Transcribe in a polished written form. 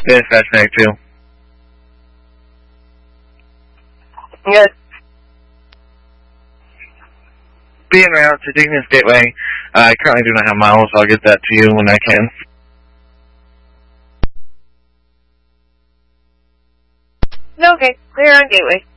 Dispatch 92. Yes. Being route to Dignus Gateway. I currently do not have miles, so I'll get that to you when I can. No, okay. Clear on Gateway.